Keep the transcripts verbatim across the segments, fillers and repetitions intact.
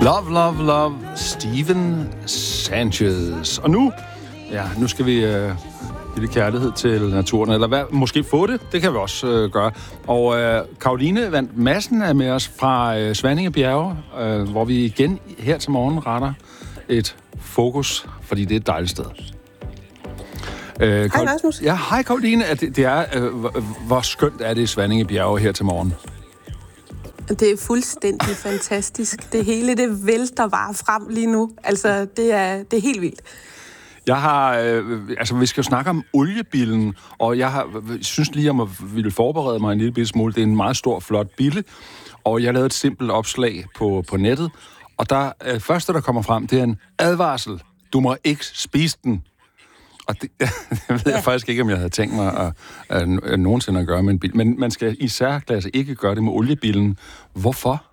Love, love, love, Steven Sanchez. Og nu, ja, nu skal vi øh, give lidt kærlighed til naturen, eller hvad, måske få det, det kan vi også øh, gøre. Og øh, Caroline vandt Madsen er med os fra øh, Svanninge Bjerge, øh, hvor vi igen her til morgen retter et fokus, fordi det er et dejligt sted. Øh, hej Rasmus. Ja, hej Caroline. Det, det er, øh, hvor, hvor skønt er det i Svanninge Bjerge her til morgen? Det er fuldstændig fantastisk. Det hele, det vælter bare frem lige nu. Altså, det er, det er helt vildt. Jeg har, øh, altså vi skal jo snakke om oliebillen, og jeg har, synes lige, at jeg ville forberede mig en lille smule. Det er en meget stor, flot bille, og jeg lavede et simpelt opslag på, på nettet, og der øh, første, der kommer frem, det er en advarsel. Du må ikke spise den. Og det, det ved jeg ja. faktisk ikke, om jeg havde tænkt mig at, at, at nogensinde at gøre med en bil. Men man skal i særklasse ikke gøre det med oliebilen. Hvorfor?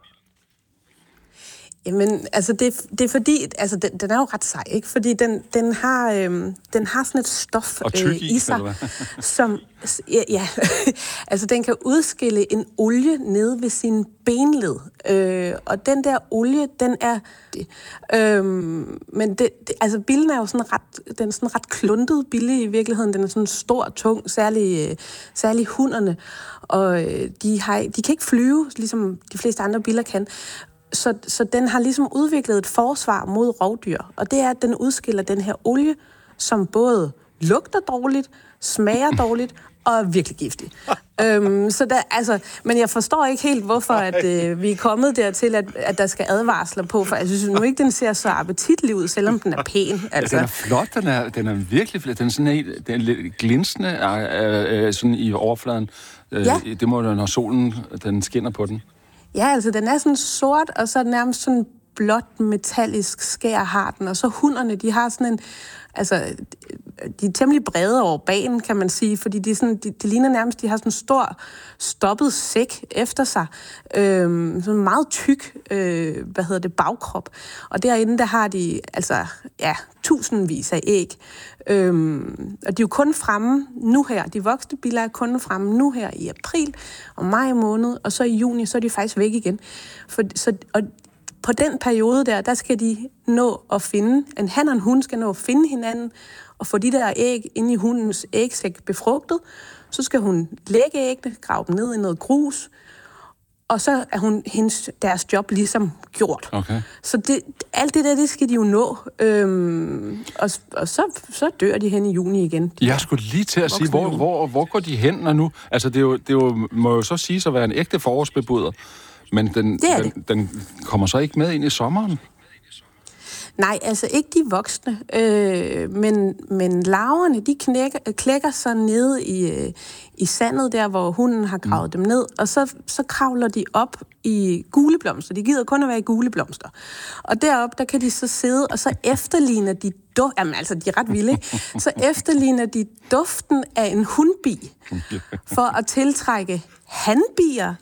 Jamen, altså, det, det er fordi, altså, den, den er jo ret sej, ikke? Fordi den, den, har, øhm, den har sådan et stof øh, i, i sig, som, ja, ja altså, den kan udskille en olie nede ved sin benled. Øh, og den der olie, den er, øh, men det, det, altså, billen er jo sådan ret, den er sådan ret kluntet bille i virkeligheden. Den er sådan stor, tung, særlig, særlig hunderne. Og de, har, de kan ikke flyve, ligesom de fleste andre biler kan. Så, så den har ligesom udviklet et forsvar mod rovdyr, og det er, at den udskiller den her olie, som både lugter dårligt, smager dårligt og er virkelig giftig. øhm, så der, altså, men jeg forstår ikke helt, hvorfor at, øh, vi er kommet dertil, at, at der skal advarsler på, for jeg synes nu ikke, den ser så appetitlig ud, selvom den er pæn. Altså. Ja, den er flot, den er, den er virkelig flot. Den er sådan helt, den er lidt glinsende øh, øh, sådan i overfladen. Øh, ja. Det må når solen den skinner på den. Ja, altså den er sådan sort, og så nærmest sådan blåt metallisk skær har den, og så hunderne, de har sådan en, altså, de er temmelig brede over bagen, kan man sige, fordi de, sådan, de, de ligner nærmest, de har sådan en stor stoppet sæk efter sig, øhm, sådan en meget tyk, øh, hvad hedder det, bagkrop, og derinde, der har de, altså, ja, tusindvis af æg, øhm, og de er jo kun fremme nu her, de voksne biller er kun fremme nu her i april og maj måned, og så i juni, så er de faktisk væk igen, for, så, og på den periode der, der skal de nå at finde, en han og en hund skal nå at finde hinanden, og få de der æg inde i hundens ægsæk befrugtet. Så skal hun lægge æggene, grave dem ned i noget grus, og så er hun hendes, deres job ligesom gjort. Okay. Så det, alt det der, det skal de jo nå, øhm, og, og så, så dør de hen i juni igen. Jeg skulle lige til at sige, hvor, hvor, hvor går de hen når nu? Altså, det, er jo, det er jo, må jo så sige at være en ægte forårsbebuder. Men den, den, den kommer så ikke med ind i sommeren? Nej, altså ikke de voksne. Øh, men, men larverne, de knækker, klækker sig nede i, i sandet der, hvor hunden har gravet mm. dem ned. Og så, så kravler de op i gule blomster. De gider kun at være i gule blomster. Og deroppe, der kan de så sidde, og så efterligner de duft, jamen altså, de er ret vilde, så efterligner de duften af en hundbi, for at tiltrække hanbier.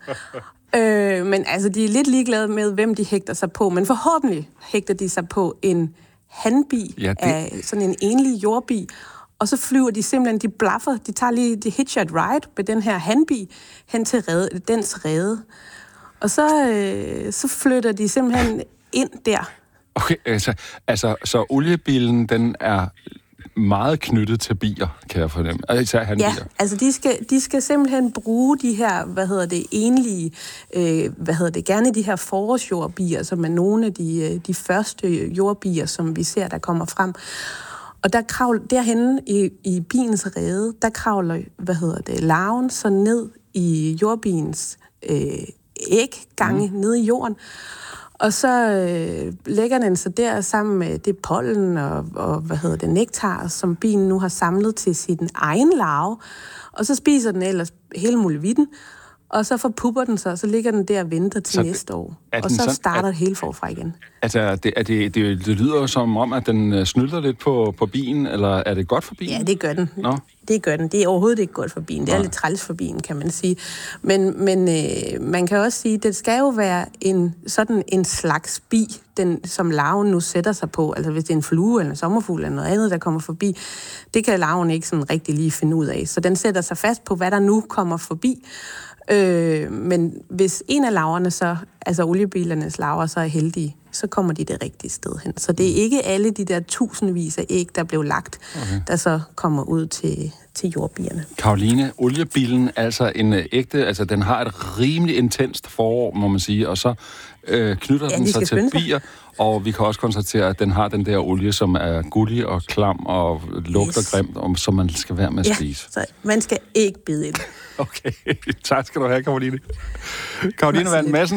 Øh, men altså, de er lidt ligeglade med, hvem de hægter sig på, men forhåbentlig hægter de sig på en hanbi, ja, det... af sådan en enlig jordbi, og så flyver de simpelthen, de blaffer, de tager lige, de hitcher et ride med den her hanbi hen til rede, dens rede, og så, øh, så flytter de simpelthen ind der. Okay, altså, altså så oliebilen, den er meget knyttet til bier, kan jeg fornemme. Altså, ja, altså de skal, de skal simpelthen bruge de her, hvad hedder det, enlige, øh, hvad hedder det, gerne de her forårsjordbier, som er nogle af de, de første jordbier, som vi ser, der kommer frem. Og der kravler, derhenne i, i biens rede, der kravler, hvad hedder det, larven så ned i jordbiens øh, æggange, mm. ned i jorden. Og så øh, lægger den sig der sammen med det pollen og, og hvad hedder det, nektar, som bien nu har samlet til sin egen larve. Og så spiser den ellers hele muligheden. Og så forpupper den sig, og så ligger den der og venter til så næste år. Og så sådan, starter det hele forfra igen. Altså, det, er det, det, det lyder som om, at den snylter lidt på, på bien, eller er det godt for bien? Ja, det gør den. Nå? Det gør den. Det er overhovedet ikke godt for bien. Det er Nej. lidt træls for bien, kan man sige. Men, men øh, man kan også sige, at det skal jo være en, sådan en slags bi, den, som larven nu sætter sig på. Altså hvis det er en flue eller en sommerfugl eller noget andet, der kommer forbi, det kan larven ikke sådan rigtig lige finde ud af. Så den sætter sig fast på, hvad der nu kommer forbi. Øh, men hvis en af larverne så altså oliebilernes larver så er heldige, så kommer de det rigtige sted hen. Så det er ikke alle de der tusindvis af æg, der blev lagt, okay. der så kommer ud til, til jordbierne. Karoline, oliebilen, altså en ægte, altså den har et rimelig intenst forår, må man sige, og så øh, knytter ja, den sig til bier, og vi kan også konstatere, at den har den der olie, som er gullig og klam og lugter yes. grimt, og som man skal være med at ja, spise. Så man skal ikke bide ind. Okay, tak skal du have, Karoline. Karoline Vand Madsen.